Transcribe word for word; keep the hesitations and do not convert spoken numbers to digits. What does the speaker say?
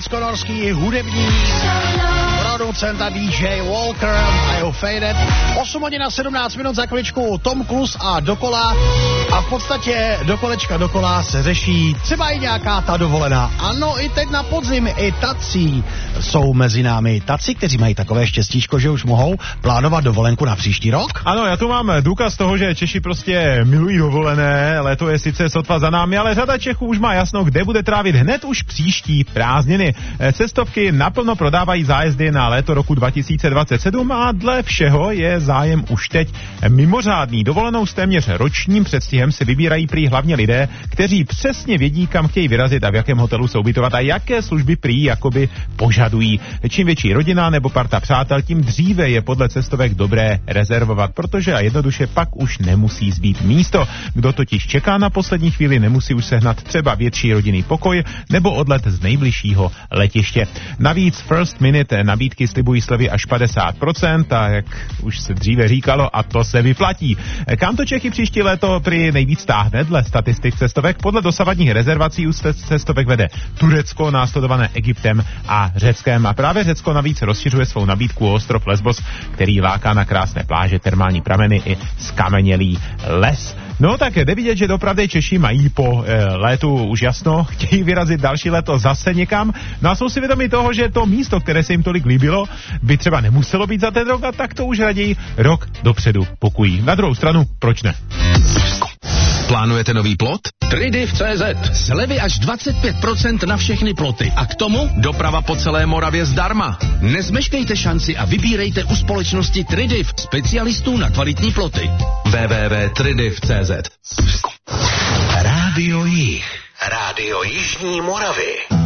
švédsko-norský hudební producent a D J Walker a jeho Faded. osm hodin a sedmnáct minut, za chviličku Tom Cruise a dokola. A v podstatě do kolečka dokola se řeší třeba i nějaká ta dovolená. Ano, i teď na podzim i tací jsou mezi námi. Taci, kteří mají takové štěstíčko, že už mohou plánovat dovolenku na příští rok. Ano, já tu mám důkaz toho, že Češi prostě milují dovolené. Léto je sice sotva za námi, ale řada Čechů už má jasno, kde bude trávit hned už příští prázdniny. Cestovky naplno prodávají zájezdy na léto roku dva tisíce dvacet sedm a dle všeho je zájem už teď mimořádný. Dovolenou s téměř ročním předstihem si vybírají prý hlavně lidé, kteří přesně vědí, kam chtějí vyrazit a v jakém hotelu se ubytovat a jaké služby prý jakoby požadují. Čím větší rodina nebo parta přátel, tím dříve je podle cestovek dobré rezervovat, protože a jednoduše pak už nemusí zbýt místo. Kdo totiž čeká na poslední chvíli, nemusí už sehnat třeba větší rodinný pokoj nebo odlet z nejbližšího letiště. Navíc First Minute nabídky slibují slevy až padesát procent a jak už se dříve říkalo, a to se vyplatí. Kam to Čechy příští léto prý nejvíc táhne dle statistik cestovek? Podle dosavadních rezervací u cestovek vede Turecko, následované Egyptem a Řeckem. A právě Řecko navíc rozšiřuje svou nabídku o ostrov Lesbos, který láká na krásné pláže, termální prameny i skamenělý les. No tak jde vidět, že dopravdy Češi mají po e, létu už jasno, chtějí vyrazit další léto zase někam. No a jsou si vědomi toho, že to místo, které se jim tolik líbilo, by třeba nemuselo být za ten rok a tak to už raději rok dopředu pokují. Na druhou stranu, proč ne? Plánujete nový plot? Tridiv tečka cé zet. Slevy až dvacet pět procent na všechny ploty. A k tomu doprava po celé Moravě zdarma. Nezmeškejte šanci a vybírejte u společnosti Tridiv, specialistů na kvalitní ploty. w w w tečka tridiv tečka cé zet. Rádio Jih. Rádio Jižní Moravy.